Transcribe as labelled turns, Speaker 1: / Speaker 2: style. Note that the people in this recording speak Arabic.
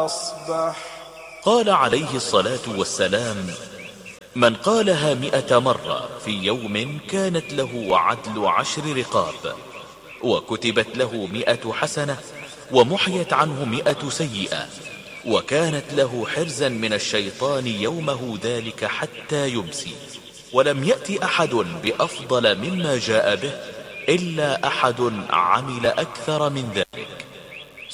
Speaker 1: أصبح.
Speaker 2: قال عليه الصلاة والسلام: من قالها 100 مرة في يوم كانت له عدل 10 رقاب، وكتبت له 100 حسنة، ومحيت عنه 100 سيئة، وكانت له حرزا من الشيطان يومه ذلك حتى يمسي. ولم يأتي أحد بأفضل مما جاء به إلا أحد عمل أكثر من ذلك.